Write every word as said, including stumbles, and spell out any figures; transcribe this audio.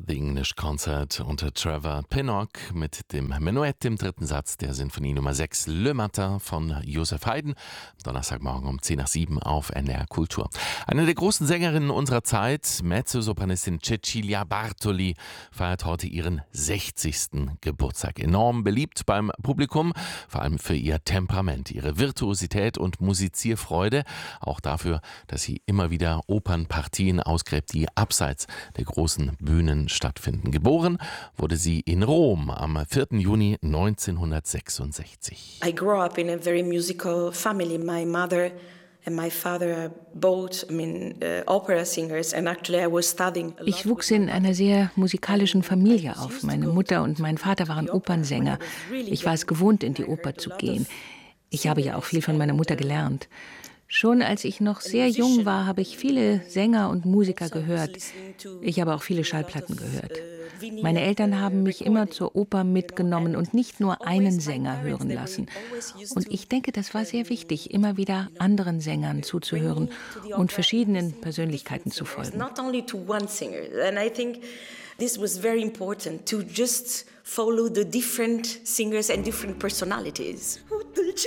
The English Concert unter Trevor Pinnock mit dem Menuett im dritten Satz der Sinfonie Nummer sechs Le Matin von Joseph Haydn. Donnerstagmorgen um zehn nach sieben auf N D R Kultur. Eine der großen Sängerinnen unserer Zeit, Mezzosopranistin Cecilia Bartoli, feiert heute ihren sechzigsten Geburtstag. Enorm beliebt beim Publikum, vor allem für ihr Temperament, ihre Virtuosität und Musizierfreude. Auch dafür, dass sie immer wieder Opernpartien ausgräbt, die abseits der großen Bühnen stattfinden. Geboren wurde sie in Rom am vierten Juni neunzehnhundertsechsundsechzig. I grew up in a very musical family. My mother and my father are both, I mean, uh, opera singers, and actually I was studying. Ich wuchs in einer sehr musikalischen Familie auf. Meine Mutter und mein Vater waren Opernsänger. Ich war es gewohnt, in die Oper zu gehen. Ich habe ja auch viel von meiner Mutter gelernt. Schon als ich noch sehr jung war, habe ich viele Sänger und Musiker gehört. Ich habe auch viele Schallplatten gehört. Meine Eltern haben mich immer zur Oper mitgenommen und nicht nur einen Sänger hören lassen. Und ich denke, das war sehr wichtig, immer wieder anderen Sängern zuzuhören und verschiedenen Persönlichkeiten zu folgen. This was very important to just follow the different singers and different personalities.